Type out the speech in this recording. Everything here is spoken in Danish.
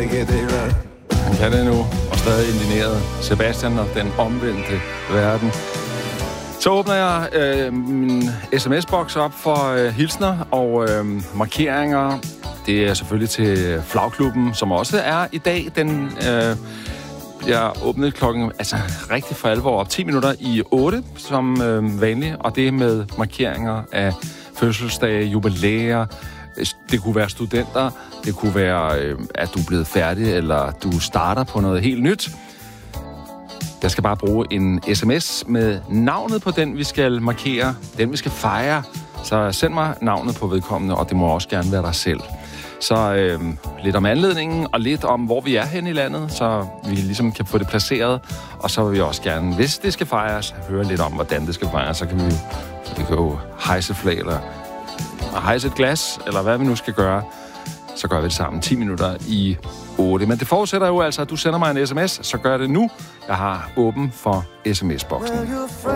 Han kan det nu, og stadig indineret. Sebastian og den omvendte verden. Så åbner jeg min sms-boks op for hilsner og markeringer. Det er selvfølgelig til Flagklubben, som også er i dag. Den jeg åbnede klokken rigtig for alvor op 10 minutter i 8, som vanligt. Og det med markeringer af fødselsdage, jubilæer. Det kunne være studenter, det kunne være, at du er blevet færdig, eller du starter på noget helt nyt. Jeg skal bare bruge en sms med navnet på den, vi skal markere, den vi skal fejre. Så send mig navnet på vedkommende, og det må også gerne være dig selv. Så lidt om anledningen, og lidt om, hvor vi er hen i landet, så vi ligesom kan få det placeret. Og så vil vi også gerne, hvis det skal fejres, høre lidt om, hvordan det skal fejres. Så kan vi jo hejse flag, eller hejse et glas, eller hvad vi nu skal gøre. Så gør vi det sammen 10 minutter i 8. Men det forudsætter jo altså, at du sender mig en sms, så gør det nu. Jeg har åben for sms-boksen.